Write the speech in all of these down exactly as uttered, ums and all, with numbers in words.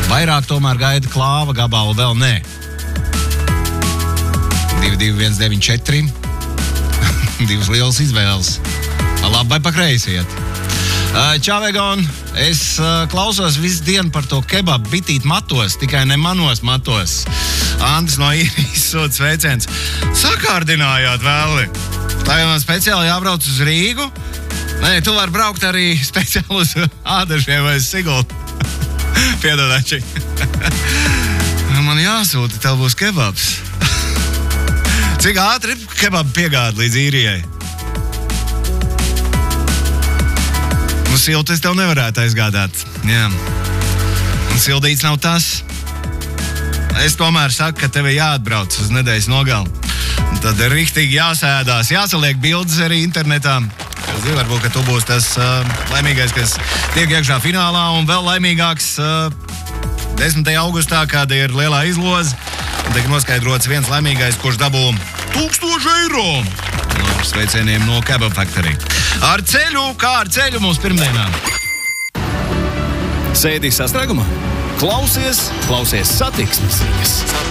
Vairāk tomēr gaida klāva gabalu, vēl nē. divi divi viens deviņi četri. Divas lielas izvēles. Pa labi vai pa kreisi iet. Čau, Egon. Es klausos visu dienu par to kebabu bitīt matos, tikai ne manos matos. Andris no īrijas sūta sveiciens. Sakārdinājāt vēli. Tā jau man speciāli jābrauc uz Rīgu. Nē, tu vari braukt arī speciāli uz Ādašiem vai Sigultu. Piedodači. Man jāsūta, tev būs kebabs. Cik ātri kebabu piegāda līdz īrijai? Nu, siltu es tev nevarētu aizgādāt. Jā. Un sildīts nav tas. Es tomēr saku, ka tev ir jāatbrauc uz nedēļas nogali. Un tad ir riktīgi jāsēdās, jāsaliek bildes arī internetā. Es zinu, varbūt, ka tu būsi tas uh, laimīgais, kas tiek iekšā finālā, un vēl laimīgāks uh, desmitajā augustā, kad ir lielā izloze. Un tiek noskaidrots viens laimīgais, kurš dabū tūkstoši eiro. No sveicieniem no Kebab Factory. Ar ceļu, kā ar ceļu mums pirmdienā? Sēdi sastrēgumā? Klausies, klausies satiksmes ziņas.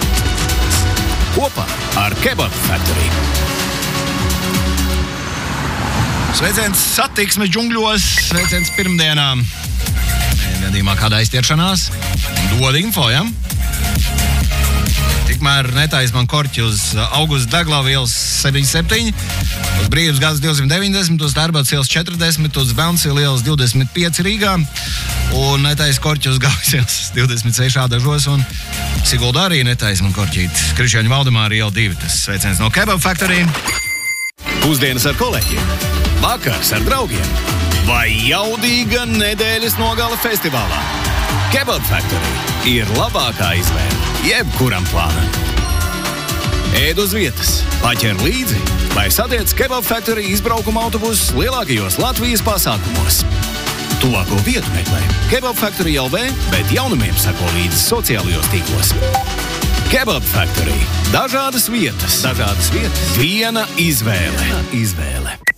Kopā ar Kebab Factory. Sveiciens satiksmes džungļos, sveiciens pirmdienā. Gadījumā kāda aiztiešanās, dod info, ja? Tikmēr netais man korķi uz Augusta Deglavas ielas septiņdesmit septiņi, uz Brīvības gadas divsimt deviņdesmit, uz Darbats ielas četrdesmit, uz Velnsila ielas divdesmit pieci Rīgā, un netais korķi uz Gaujas ielas divdesmit seši Ādažos, un Siguldā arī netais man korķīt. Krišjāņa Valdemāra iela divi, tas sveiciens no Kebab Factory. Pusdienas ar kolēģiem, vakars ar draugiem vai jaudīga nedēļas nogala festivālā. Kebab Factory ir labākā izvēle jebkuram plānam. Ēd uz vietas, paķer līdzi vai satiec Kebab Factory izbraukuma autobusus lielākajos Latvijas pasākumos. Tuvāko vietu meklē Kebab Factory L V, bet jaunumiem sako līdzi sociālajos tīklos. Kebab Factory. Dažādas vietas, dažādas vietas, viena izvēle. Viena izvēle.